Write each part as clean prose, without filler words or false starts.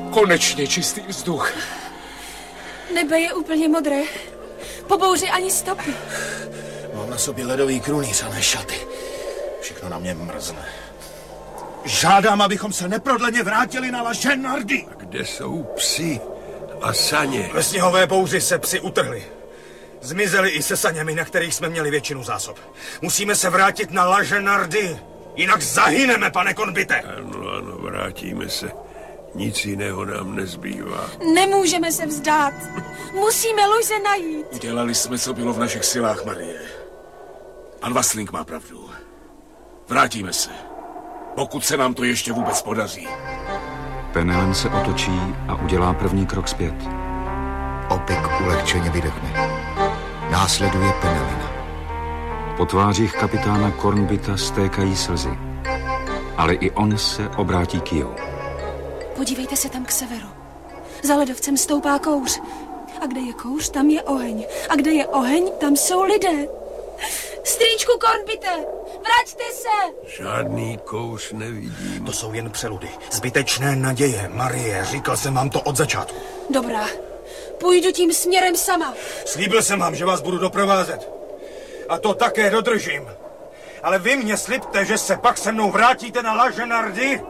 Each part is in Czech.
Konečně čistý vzduch. Nebe je úplně modré. Po bouři ani stopy. Mám na sobě ledový krunýř a ne šaty. Všechno na mě mrzne. Žádám, abychom se neprodleně vrátili na La Genardy. Kde jsou psi a saně? Ve sněhové bouři se psi utrhli. Zmizeli i se saněmi, na kterých jsme měli většinu zásob. Musíme se vrátit na La Genardy. Jinak zahyneme, pane konbite. Ano, vrátíme se. Nic jiného nám nezbývá. Nemůžeme se vzdát. Musíme Luise najít. Udělali jsme, co bylo v našich silách, Marie. Pan Vasling má pravdu. Vrátíme se. Pokud se nám to ještě vůbec podaří. Penelem se otočí a udělá první krok zpět. Opik ulehčeně vydechne. Následuje Penelina. Po tvářích kapitána Kornbita stékají slzy. Ale i on se obrátí k jihu. Podívejte se tam k severu. Za ledovcem stoupá kouř. A kde je kouř, tam je oheň. A kde je oheň, tam jsou lidé. Strýčku Kornbite, vraťte se! Žádný kouř nevidím. To jsou jen přeludy. Zbytečné naděje, Marie. Říkal jsem vám to od začátku. Dobrá, půjdu tím směrem sama. Slíbil jsem vám, že vás budu doprovázet. A to také dodržím. Ale vy mě slibte, že se pak se mnou vrátíte na La Genardy.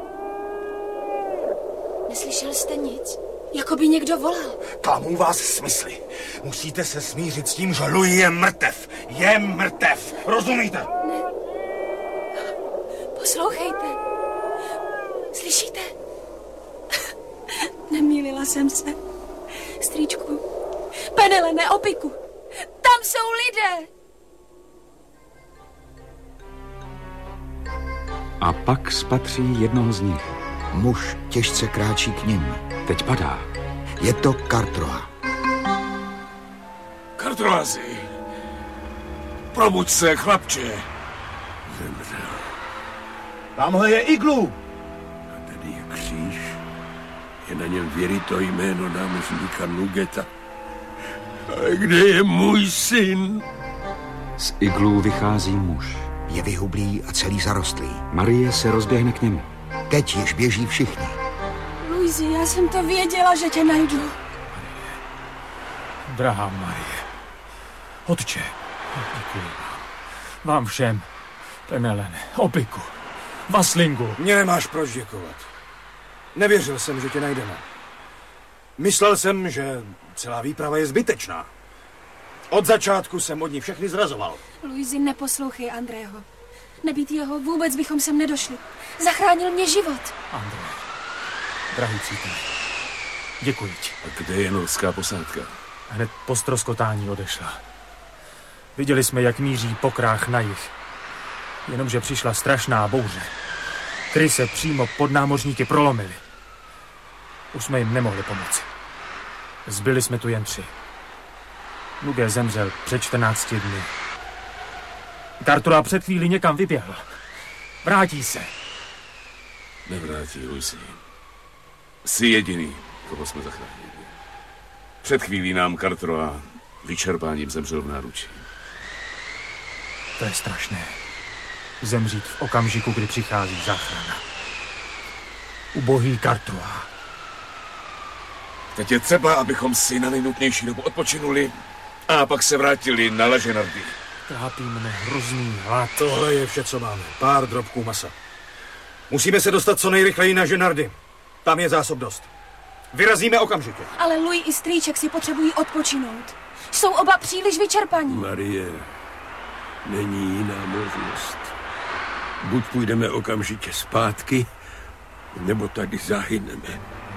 Neslyšel jste nic? Jako by někdo volal. Klamu vás smysly. Musíte se smířit s tím, že Louis je mrtev. Je mrtev. Rozumíte? Ne. Poslouchejte. Slyšíte? Nemýlila jsem se. Strýčku. Penelene, Opiku. Tam jsou lidé. A pak spatří jednoho z nich. Muž těžce kráčí k nim. Teď padá. Je to Kartroa. Kartroazi. Probuď se, chlapče. Zemřel. Tamhle je iglu. A tady je kříž. Je na něm věrito jméno námořníka Nugeta. A kde je můj syn? Z iglů vychází muž. Je vyhublý a celý zarostlý. Marie se rozběhne k němu. Teď již běží všichni. Luisi, já jsem to věděla, že tě najdu. Drahá Marie, otče, děkuji vám. Vám všem, Penelene, Opiku, Vaslingu. Mně nemáš proč děkovat. Nevěřil jsem, že tě najdeme. Myslel jsem, že celá výprava je zbytečná. Od začátku jsem od ní všechny zrazoval. Luisi, neposlouchej Andrého. Nebýt jeho, vůbec bychom sem nedošli. Zachránil mě život. André, drahý přítel, děkuji ti. A kde je norská posádka? Hned po ztroskotání odešla. Viděli jsme, jak míří pokrách na jih. Jenomže přišla strašná bouře. Kry se přímo pod námořníky prolomily. Už jsme jim nemohli pomoci. Zbyli jsme tu jen 3. Nuge zemřel před 14 dny. Kartroa před chvíli někam vyběhl. Vrátí se. Nevrátí, Luisi. Jsi jediný, koho jsme zachránili. Před chvílí nám Kartroa vyčerpáním zemřel v náručí. To je strašné. Zemřít v okamžiku, kdy přichází záchrana. Ubohý Kartroa. Teď je třeba, abychom si na nejnutnější dobu odpočinuli a pak se vrátili na La Genardy. Trápí mne hrozný hlad. Tohle je vše, co máme. Pár drobků masa. Musíme se dostat co nejrychleji na Genardy. Tam je zásob dost. Vyrazíme okamžitě. Ale Louis i strýček si potřebují odpočinout. Jsou oba příliš vyčerpaní. Marie, není jiná možnost. Buď půjdeme okamžitě zpátky, nebo tady zahyneme.